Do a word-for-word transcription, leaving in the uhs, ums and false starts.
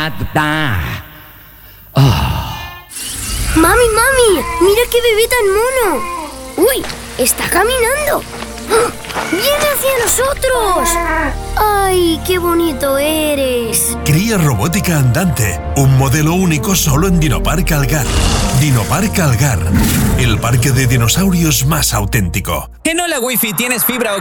ta, ta, ta. Oh. ¡Mami, mami! ¡Mira qué bebé tan mono! ¡Uy! ¡Está caminando! ¡Viene hacia nosotros! ¡Ay, qué bonito eres! Cría robótica andante, un modelo único solo en Dinopark Algar. Dinopark Algar, el parque de dinosaurios más auténtico. En Hola Wi-Fi tienes fibra